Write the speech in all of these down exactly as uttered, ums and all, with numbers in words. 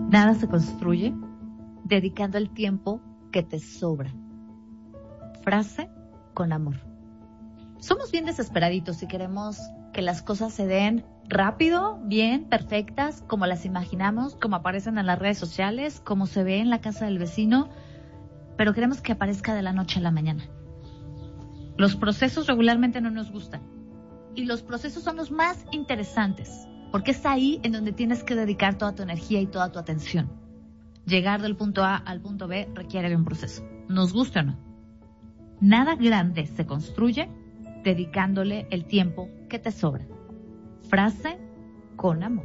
Nada se construye dedicando el tiempo que te sobra. Frase con amor. Somos bien desesperaditos y queremos que las cosas se den rápido, bien, perfectas, como las imaginamos, como aparecen en las redes sociales, como se ve en la casa del vecino, pero queremos que aparezca de la noche a la mañana. Los procesos regularmente no nos gustan y los procesos son los más interesantes, porque es ahí en donde tienes que dedicar toda tu energía y toda tu atención. Llegar del punto A al punto B requiere de un proceso, nos guste o no. Nada grande se construye dedicándole el tiempo que te sobra. Frase con amor.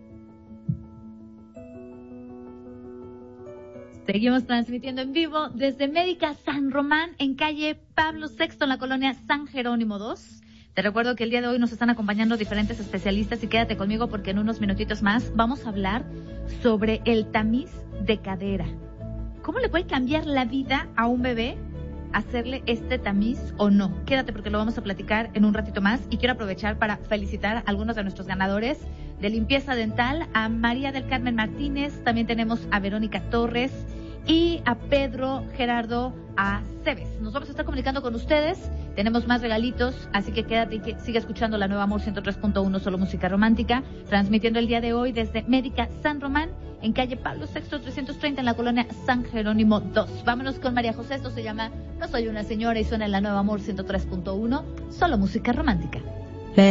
Seguimos transmitiendo en vivo desde Médica San Román, en calle Pablo sexto, en la colonia San Jerónimo dos. Te recuerdo que el día de hoy nos están acompañando diferentes especialistas y quédate conmigo porque en unos minutitos más vamos a hablar sobre el tamiz de cadera. ¿Cómo le puede cambiar la vida a un bebé hacerle este tamiz o no? Quédate porque lo vamos a platicar en un ratito más y quiero aprovechar para felicitar a algunos de nuestros ganadores de limpieza dental, a María del Carmen Martínez, también tenemos a Verónica Torres y a Pedro Gerardo Aceves. Nos vamos a estar comunicando con ustedes, tenemos más regalitos, así que quédate y que sigue escuchando la Nueva Amor ciento tres punto uno, solo música romántica, transmitiendo el día de hoy desde Médica San Román, en calle Pablo sexto trescientos treinta, en la colonia San Jerónimo dos. Vámonos con María José, esto se llama No soy una señora y suena en la Nueva Amor ciento tres punto uno, solo música romántica.